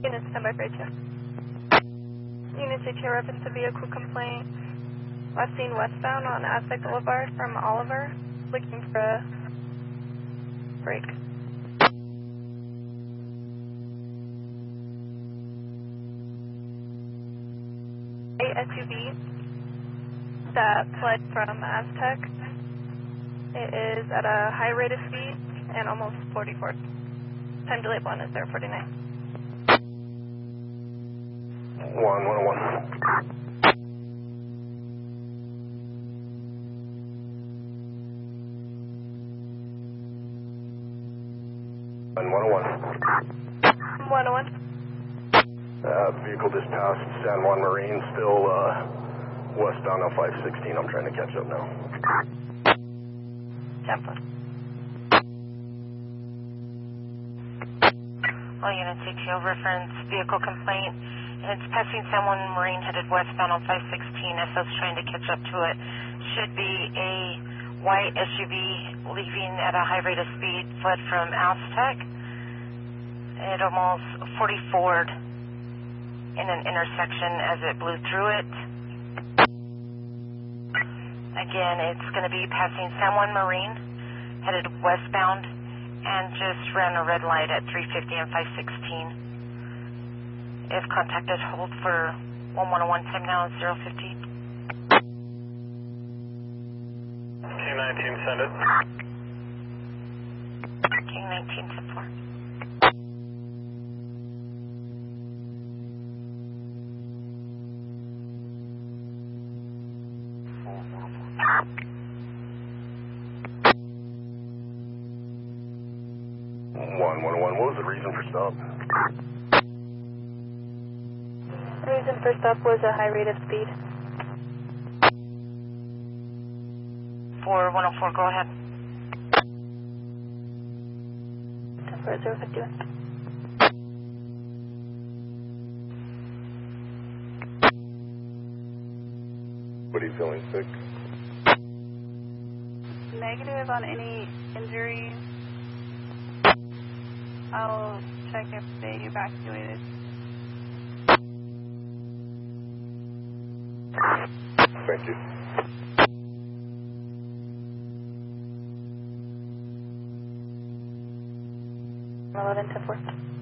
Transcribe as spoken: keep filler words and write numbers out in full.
Unit stand by for two. Unit C T O reference to vehicle complaint. Last seen westbound on Aztec Boulevard from Oliver, looking for a break. A S U V that fled from Aztec. It is at a high rate of speed and almost forty-four. Time delay one is zero forty-nine. One, one, one. One, one, one. one oh one. Uh, vehicle just passed San Juan Marine, still uh, westbound on five sixteen. I'm trying to catch up now. Temple. All units, C T O reference, vehicle complaint. It's passing San Juan Marine headed westbound on five sixteen. S O's trying to catch up to it. Should be a white S U V leaving at a high rate of speed, fled from Aztec. It almost forty-four'd in an intersection as it blew through it. Again, it's going to be passing San Juan Marine, headed westbound, and just ran a red light at three fifty and five sixteen. If contacted, hold for one one oh one, time now is zero fifteen. King nineteen, send it. King nineteen, support. One, one, one. What was the reason for stop? The reason for stop was a high rate of speed. four one oh four, go ahead. For zero fifty-one. What are you feeling, sick? Negative on any injuries. I'll check if they evacuated. Thank you. eleven to four.